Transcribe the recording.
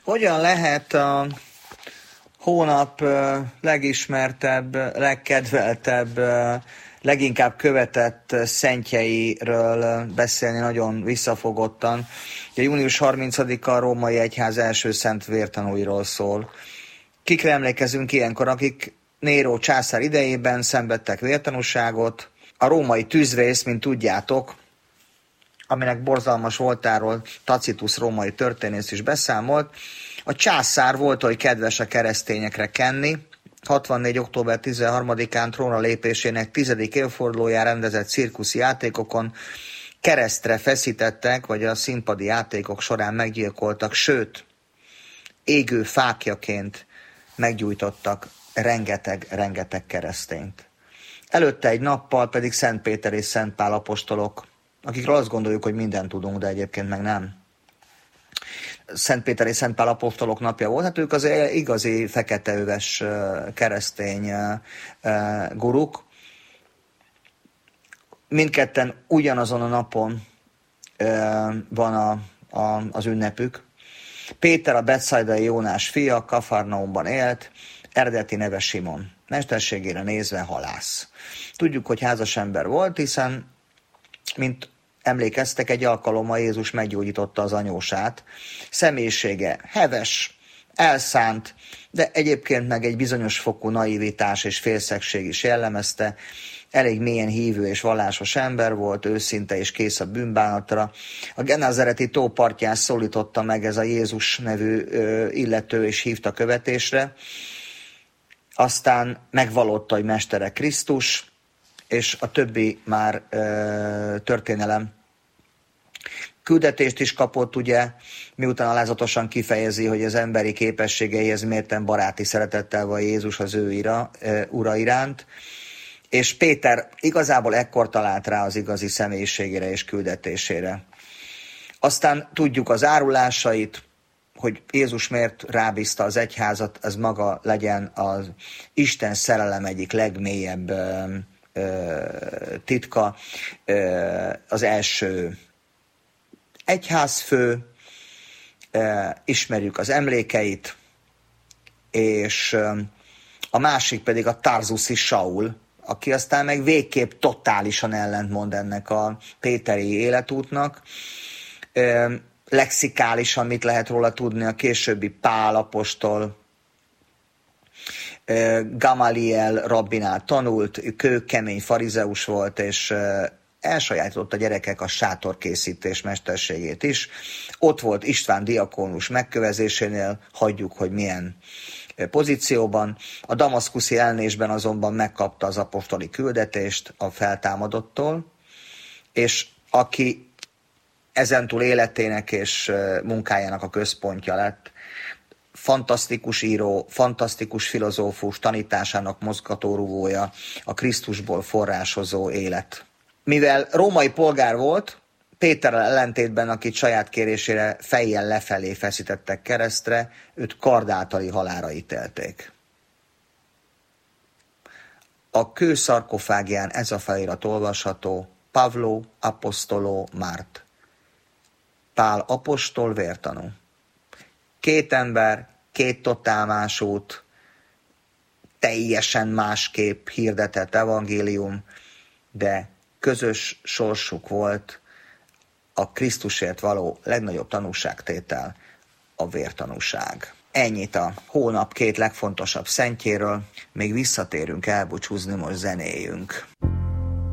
Hogyan lehet a hónap legismertebb, legkedveltebb, leginkább követett szentjeiről beszélni nagyon visszafogottan? Ugye június 30-a a Római Egyház első szent vértanúiról szól. Kikre emlékezünk ilyenkor, akik Néró császár idejében szenvedtek vértanúságot? A római tűzvész, mint tudjátok, aminek borzalmas voltáról Tacitus római történész is beszámolt, a császár volt, hogy kedves a keresztényekre kenni. 64. október 13-án trónra lépésének 10. évfordulóján rendezett cirkuszi játékokon keresztre feszítettek, vagy a színpadi játékok során meggyilkoltak, sőt, égő fákjaként meggyújtottak rengeteg keresztényt. Előtte egy nappal pedig Szent Péter és Szent Pál apostolok, akikről azt gondoljuk, hogy mindent tudunk, de egyébként meg nem. Szent Péter és Szent Pál apostolok napja volt, hát ők az igazi feketeöves keresztény guruk. Mindketten ugyanazon a napon van az ünnepük. Péter a betsaidai Jónás fia, Kafarnaumban élt, eredeti neve Simon. Mesterségére nézve halász. Tudjuk, hogy házas ember volt, hiszen, mint emlékeztek, egy alkalommal Jézus meggyógyította az anyósát. Személyisége heves, elszánt, de egyébként meg egy bizonyos fokú naivitás és félszegség is jellemezte. Elég mélyen hívő és vallásos ember volt, őszinte és kész a bűnbánatra. A Genázareti tó partján szólította meg ez a Jézus nevű illető, és hívta követésre. Aztán megvallotta, hogy mestere Krisztus, és a többi már történelem. Küldetést is kapott, ugye, miután alázatosan kifejezi, hogy az emberi képességeihez mérten baráti szeretettel van Jézus az ő ura iránt, és Péter igazából ekkor talált rá az igazi személyiségére és küldetésére. Aztán tudjuk az árulásait, hogy Jézus miért rábízta az egyházat, ez maga legyen az Isten szerelem egyik legmélyebb titka, az első egyházfő, ismerjük az emlékeit, és a másik pedig a tarzuszi Saul, aki aztán meg végképp totálisan ellentmond ennek a péteri életútnak. Lexikálisan mit lehet róla tudni, a későbbi Pál apostol, Gamaliel rabbinál tanult, kőkemény farizeus volt, és elsajátította a gyerekek a sátorkészítés mesterségét is. Ott volt István diakónus megkövezésénél, hagyjuk, hogy milyen pozícióban. A damaszkuszi elnésben azonban megkapta az apostoli küldetést a feltámadottól, és aki ezentúl életének és munkájának a központja lett, fantasztikus író, fantasztikus filozófus, tanításának mozgatórugója, a Krisztusból forrásozó élet. Mivel római polgár volt, Péterrel ellentétben, akit saját kérésére fejjel lefelé feszítettek keresztre, őt kard általi halálra ítélték. A kő szarkofágján ez a felirat olvasható: Pavlo apostolo Márt. Pál apostol vértanú. Két ember, két totál más út, teljesen másképp hirdetett evangélium, de közös sorsuk volt a Krisztusért való legnagyobb tanúságtétel, a vértanúság. Ennyit a hónap két legfontosabb szentjéről, még visszatérünk, elbúcsúzni, most zenéjünk.